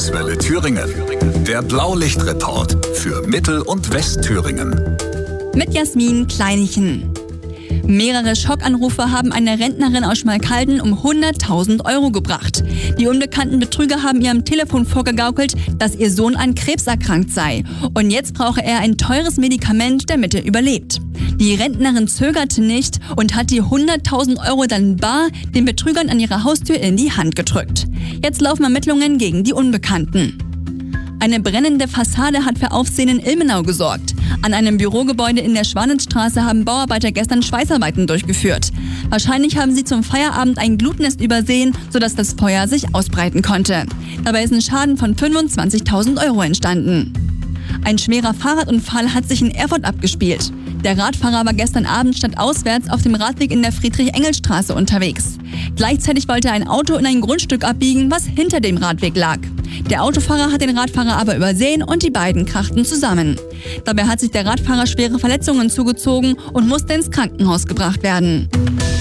Kurzwelle Thüringen. Der Blaulichtreport für Mittel- und Westthüringen. Mit Jasmin Kleinichen. Mehrere Schockanrufe haben eine Rentnerin aus Schmalkalden um 100.000 € gebracht. Die unbekannten Betrüger haben ihr am Telefon vorgegaukelt, dass ihr Sohn an Krebs erkrankt sei. Und jetzt brauche er ein teures Medikament, damit er überlebt. Die Rentnerin zögerte nicht und hat die 100.000 € dann bar den Betrügern an ihrer Haustür in die Hand gedrückt. Jetzt laufen Ermittlungen gegen die Unbekannten. Eine brennende Fassade hat für Aufsehen in Ilmenau gesorgt. An einem Bürogebäude in der Schwanenstraße haben Bauarbeiter gestern Schweißarbeiten durchgeführt. Wahrscheinlich haben sie zum Feierabend ein Glutnest übersehen, sodass das Feuer sich ausbreiten konnte. Dabei ist ein Schaden von 25.000 € entstanden. Ein schwerer Fahrradunfall hat sich in Erfurt abgespielt. Der Radfahrer war gestern Abend stadtauswärts auf dem Radweg in der Friedrich-Engels-Straße unterwegs. Gleichzeitig wollte ein Auto in ein Grundstück abbiegen, was hinter dem Radweg lag. Der Autofahrer hat den Radfahrer aber übersehen und die beiden krachten zusammen. Dabei hat sich der Radfahrer schwere Verletzungen zugezogen und musste ins Krankenhaus gebracht werden.